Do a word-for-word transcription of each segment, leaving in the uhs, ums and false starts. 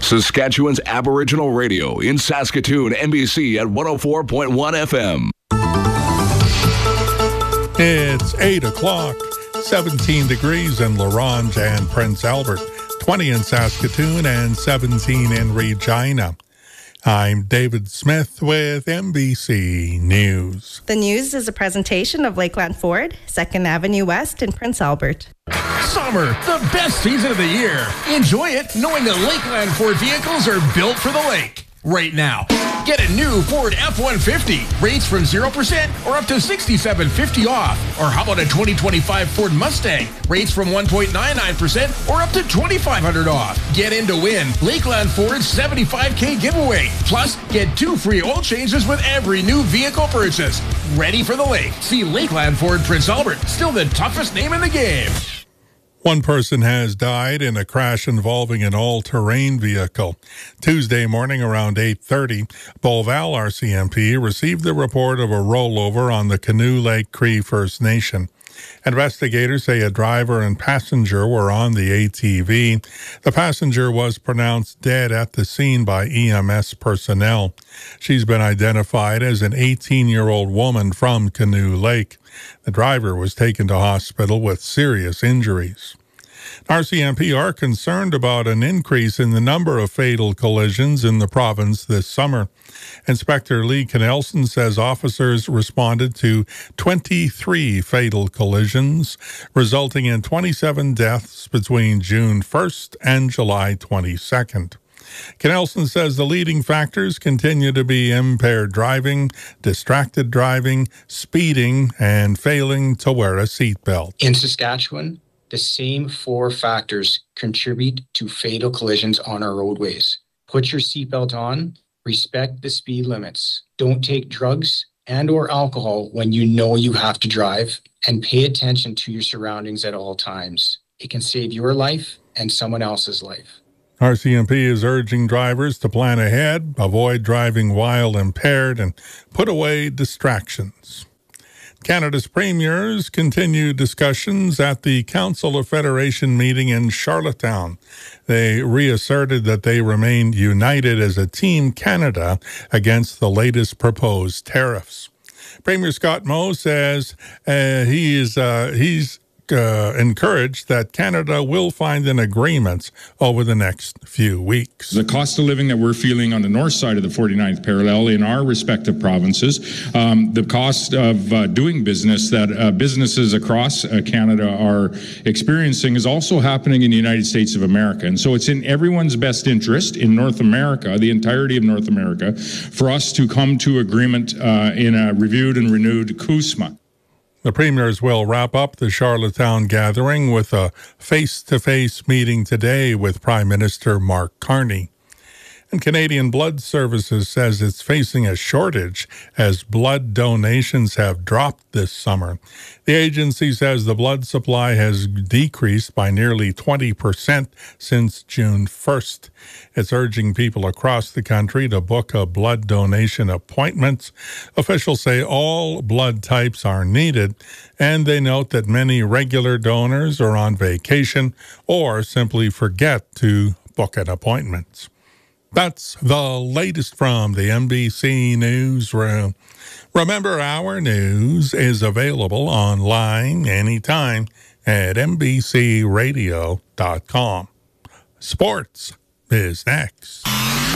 Saskatchewan's Aboriginal Radio in Saskatoon, N B C at one oh four point one F M. It's eight o'clock, seventeen degrees in La Ronge and Prince Albert, twenty in Saskatoon and seventeen in Regina. I'm David Smith with N B C News. The news is a presentation of Lakeland Ford, second Avenue West in Prince Albert. Summer, the best season of the year. Enjoy it knowing that Lakeland Ford vehicles are built for the lake. Right now, get a new Ford F one fifty. Rates from zero percent or up to sixty-seven fifty off. Or how about a twenty twenty-five Ford Mustang? Rates from one point nine nine percent or up to twenty-five hundred off. Get in to win Lakeland Ford's seventy-five K giveaway. Plus, get two free oil changes with every new vehicle purchase. Ready for the lake. See Lakeland Ford Prince Albert. Still the toughest name in the game. One person has died in a crash involving an all-terrain vehicle. Tuesday morning around eight thirty, Beauval R C M P received the report of a rollover on the Canoe Lake Cree First Nation. Investigators say a driver and passenger were on the A T V. The passenger was pronounced dead at the scene by E M S personnel. She's been identified as an eighteen-year-old woman from Canoe Lake. The driver was taken to hospital with serious injuries. R C M P are concerned about an increase in the number of fatal collisions in the province this summer. Inspector Lee Knelson says officers responded to twenty-three fatal collisions, resulting in twenty-seven deaths between June first and July twenty-second. Knelson says the leading factors continue to be impaired driving, distracted driving, speeding, and failing to wear a seatbelt. In Saskatchewan, the same four factors contribute to fatal collisions on our roadways. Put your seatbelt on, respect the speed limits, don't take drugs and or alcohol when you know you have to drive, and pay attention to your surroundings at all times. It can save your life and someone else's life. R C M P is urging drivers to plan ahead, avoid driving while impaired, and put away distractions. Canada's premiers continue discussions at the Council of Federation meeting in Charlottetown. They reasserted that they remain united as a Team Canada against the latest proposed tariffs. Premier Scott Moe says uh, he is uh, he's Uh, encouraged that Canada will find an agreement over the next few weeks. The cost of living that we're feeling on the north side of the forty-ninth parallel in our respective provinces, um, the cost of uh, doing business that uh, businesses across uh, Canada are experiencing is also happening in the United States of America. And so it's in everyone's best interest in North America, the entirety of North America, for us to come to agreement uh, in a reviewed and renewed C U S M A. The premiers will wrap up the Charlottetown gathering with a face-to-face meeting today with Prime Minister Mark Carney. And Canadian Blood Services says it's facing a shortage as blood donations have dropped this summer. The agency says the blood supply has decreased by nearly twenty percent since June first. It's urging people across the country to book a blood donation appointment. Officials say all blood types are needed, and they note that many regular donors are on vacation or simply forget to book an appointment. That's the latest from the N B C Newsroom. Remember, our news is available online anytime at N B C radio dot com. Sports is next.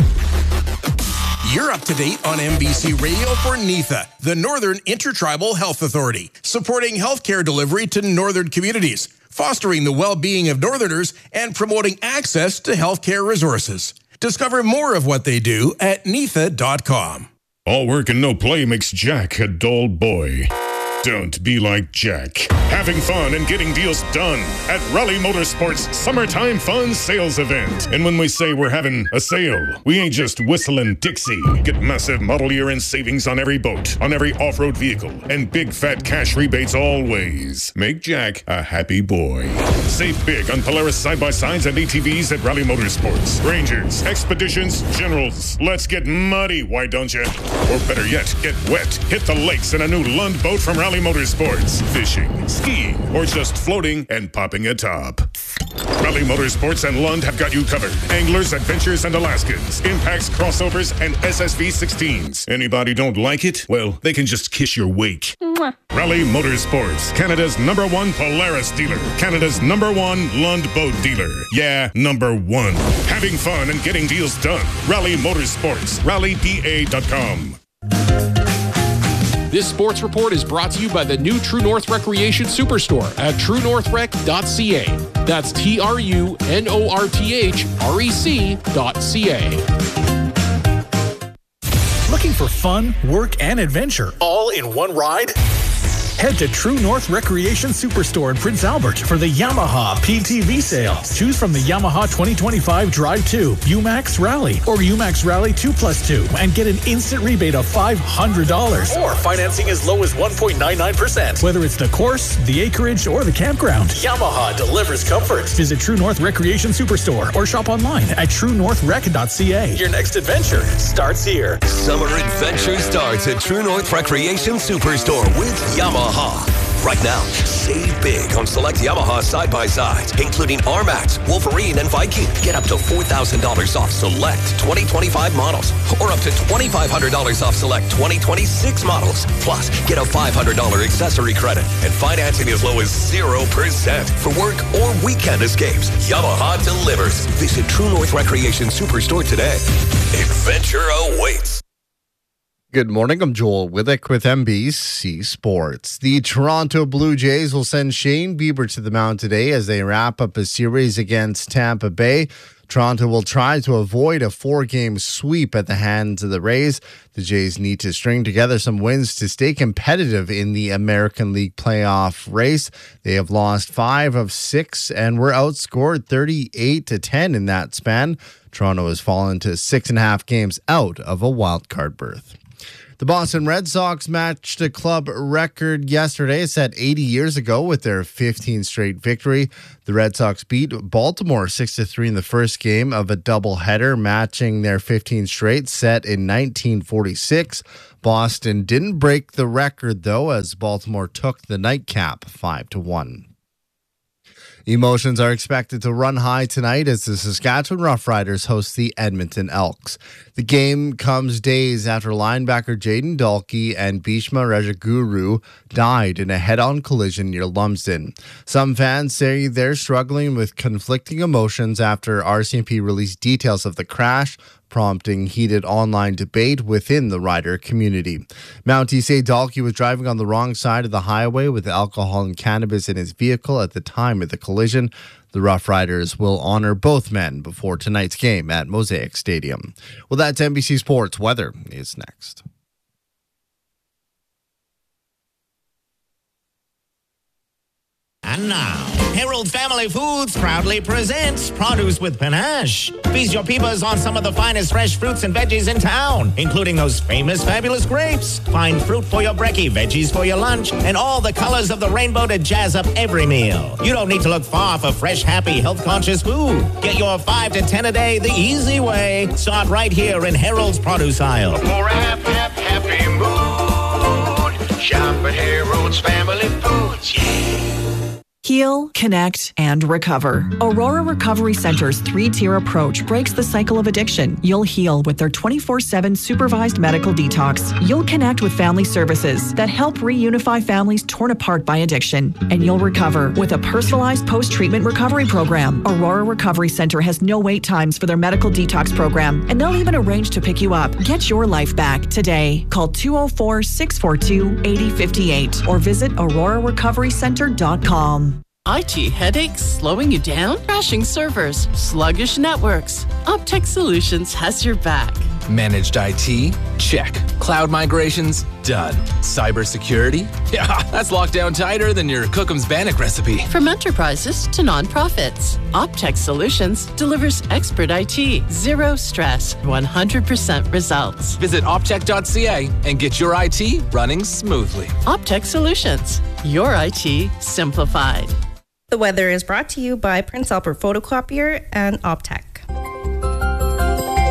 You're up to date on N B C Radio for NITHA, the Northern Intertribal Health Authority, supporting healthcare delivery to northern communities, fostering the well-being of Northerners, and promoting access to healthcare resources. Discover more of what they do at nitha dot com. All work and no play makes Jack a dull boy. Don't be like Jack. Having fun and getting deals done at Raleigh Motorsports Summertime Fun Sales Event. And when we say we're having a sale, we ain't just whistling Dixie. Get massive model year end savings on every boat, on every off-road vehicle, and big fat cash rebates always. Make Jack a happy boy. Save big on Polaris side-by-sides and A T Vs at Raleigh Motorsports. Rangers, Expeditions, Generals. Let's get muddy, why don't you? Or better yet, get wet. Hit the lakes in a new Lund boat from Rally Motorsports. Fishing, skiing, or just floating and popping a top. Rally Motorsports and Lund have got you covered. Anglers, Adventures, and Alaskans. Impacts, crossovers, and S S V sixteens. Anybody don't like it? Well, they can just kiss your wake. Mwah. Rally Motorsports, Canada's number one Polaris dealer. Canada's number one Lund boat dealer. Yeah, number one. Having fun and getting deals done. Rally Motorsports. rally p a dot com. This sports report is brought to you by the new True North Recreation Superstore at true north rec dot c a. That's T R U N O R T H R E C dot C A. Looking for fun, work, and adventure all in one ride? Head to True North Recreation Superstore in Prince Albert for the Yamaha P T V sale. Choose from the Yamaha twenty twenty-five Drive two, U MAX Rally, or U MAX Rally two plus two and get an instant rebate of five hundred dollars. Or financing as low as one point nine nine percent. Whether it's the course, the acreage, or the campground, Yamaha delivers comfort. Visit True North Recreation Superstore or shop online at true north rec dot c a. Your next adventure starts here. Summer adventure starts at True North Recreation Superstore with Yamaha. Right now, save big on select Yamaha side-by-sides, including R MAX, Wolverine, and Viking. Get up to four thousand dollars off select twenty twenty-five models, or up to twenty-five hundred dollars off select twenty twenty-six models. Plus, get a five hundred dollars accessory credit, and financing as low as zero percent. For work or weekend escapes, Yamaha delivers. Visit True North Recreation Superstore today. Adventure awaits. Good morning, I'm Joel Withick with N B C Sports. The Toronto Blue Jays will send Shane Bieber to the mound today as they wrap up a series against Tampa Bay. Toronto will try to avoid a four-game sweep at the hands of the Rays. The Jays need to string together some wins to stay competitive in the American League playoff race. They have lost five of six and were outscored thirty-eight to ten in that span. Toronto has fallen to six and a half games out of a wild card berth. The Boston Red Sox matched a club record yesterday set eighty years ago with their fifteenth straight victory. The Red Sox beat Baltimore six to three in the first game of a doubleheader, matching their fifteenth straight set in nineteen forty-six. Boston didn't break the record, though, as Baltimore took the nightcap five to one. Emotions are expected to run high tonight as the Saskatchewan Roughriders host the Edmonton Elks. The game comes days after linebacker Jaden Dalkey and Bhishma Rajaguru died in a head-on collision near Lumsden. Some fans say they're struggling with conflicting emotions after R C M P released details of the crash, prompting heated online debate within the rider community. Mounties say Dalkey was driving on the wrong side of the highway with alcohol and cannabis in his vehicle at the time of the collision. The Rough Riders will honor both men before tonight's game at Mosaic Stadium. Well, that's N B C Sports. Weather is next. And now, Harold Family Foods proudly presents Produce with Panache. Feast your peepers on some of the finest fresh fruits and veggies in town, including those famous fabulous grapes. Find fruit for your brekkie, veggies for your lunch, and all the colors of the rainbow to jazz up every meal. You don't need to look far for fresh, happy, health-conscious food. Get your five to ten a day the easy way. Start right here in Harold's produce aisle. For a happy, happy, happy mood, shop at Harold's Family Foods. Yeah. Heal, connect, and recover. Aurora Recovery Center's three-tier approach breaks the cycle of addiction. You'll heal with their twenty-four seven supervised medical detox. You'll connect with family services that help reunify families torn apart by addiction. And you'll recover with a personalized post-treatment recovery program. Aurora Recovery Center has no wait times for their medical detox program, and they'll even arrange to pick you up. Get your life back today. Call two oh four, six four two, eight oh five eight or visit aurora recovery center dot com. I T headaches slowing you down? Crashing servers, sluggish networks. Optech Solutions has your back. Managed I T? Check. Cloud migrations? Done. Cybersecurity? Yeah, that's locked down tighter than your Cookham's Bannock recipe. From enterprises to nonprofits, Optech Solutions delivers expert I T, zero stress, one hundred percent results. Visit optech dot c a and get your I T running smoothly. Optech Solutions, your I T simplified. The weather is brought to you by Prince Albert Photocopier and Optech.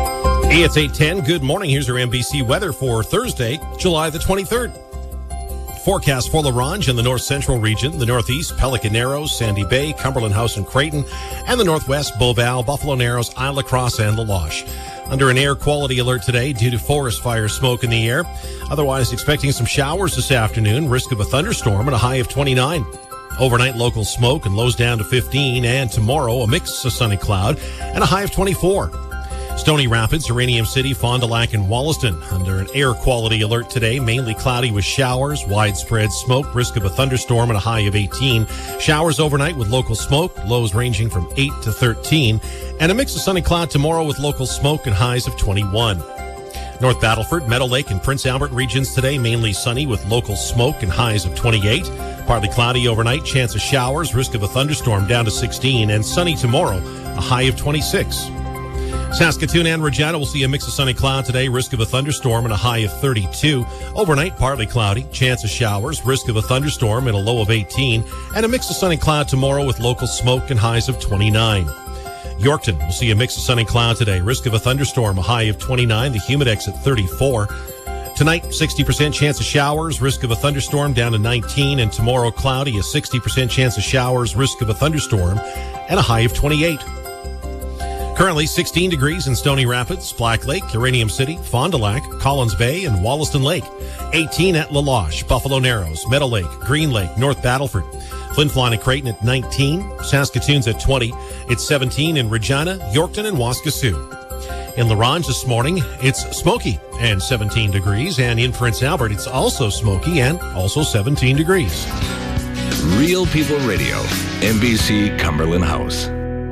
Hey, it's eight ten. Good morning. Here's your N B C weather for Thursday, July the twenty-third. Forecast for La Ronge in the north central region, the northeast, Pelican Narrows, Sandy Bay, Cumberland House and Creighton, and the northwest, Beauval, Buffalo Narrows, Isle La Crosse, and La Loche. Under an air quality alert today due to forest fire smoke in the air. Otherwise, expecting some showers this afternoon, risk of a thunderstorm and a high of twenty-nine. Overnight local smoke and lows down to fifteen, and tomorrow a mix of sunny cloud and a high of twenty-four. Stony Rapids, Uranium City, Fond du Lac, and Wollaston. Under an air quality alert today, mainly cloudy with showers, widespread smoke, risk of a thunderstorm and a high of eighteen. Showers overnight with local smoke, lows ranging from eight to thirteen. And a mix of sunny cloud tomorrow with local smoke and highs of twenty-one. North Battleford, Meadow Lake, and Prince Albert regions today, mainly sunny with local smoke and highs of twenty-eight. Partly cloudy overnight, chance of showers, risk of a thunderstorm down to sixteen. And sunny tomorrow, a high of twenty-six. Saskatoon and Regina will see a mix of sunny cloud today, risk of a thunderstorm and a high of thirty-two. Overnight, partly cloudy, chance of showers, risk of a thunderstorm and a low of eighteen. And a mix of sunny cloud tomorrow with local smoke and highs of twenty-nine. Yorkton will see a mix of sunny cloud today, risk of a thunderstorm, a high of twenty-nine. The humidex at thirty-four. Tonight, sixty percent chance of showers, risk of a thunderstorm down to nineteen. And tomorrow, cloudy, a sixty percent chance of showers, risk of a thunderstorm and a high of twenty-eight. Currently sixteen degrees in Stony Rapids, Black Lake, Uranium City, Fond du Lac, Collins Bay, and Wollaston Lake. eighteen at La Loche, Buffalo Narrows, Meadow Lake, Green Lake, North Battleford. Flin Flon and Creighton at nineteen. Saskatoon's at twenty. It's seventeen in Regina, Yorkton, and Waskesiu. In La Ronge this morning, it's smoky and seventeen degrees. And in Prince Albert, it's also smoky and also seventeen degrees. Real People Radio, N B C Cumberland House.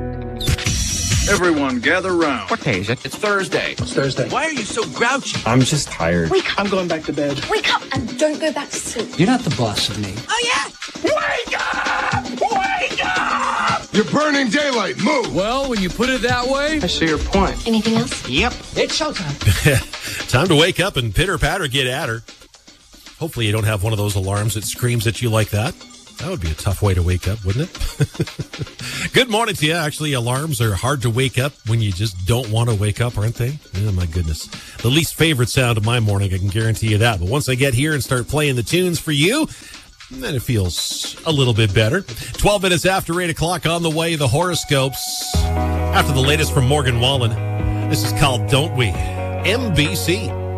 Everyone, gather round. What day is it? It's Thursday. It's Thursday. Why are you so grouchy? I'm just tired. Wake up. I'm going back to bed. Wake up and don't go back to sleep. You're not the boss of me. Oh, yeah? Wake up! Wake up! You're burning daylight. Move. Well, when you put it that way, I see your point. Anything else? Yep. It's showtime. Time to wake up and pitter-patter get at her. Hopefully you don't have one of those alarms that screams at you like that. That would be a tough way to wake up, wouldn't it? Good morning to you. Actually, alarms are hard to wake up when you just don't want to wake up, aren't they? Oh, my goodness. The least favorite sound of my morning, I can guarantee you that. But once I get here and start playing the tunes for you, then it feels a little bit better. twelve minutes after eight o'clock on the way, the horoscopes. After the latest from Morgan Wallen, this is called Don't We? M B C.